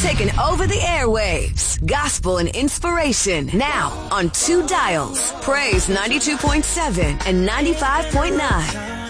taking over the airwaves. Gospel and inspiration now on two dials. Praise 92.7 and 95.9.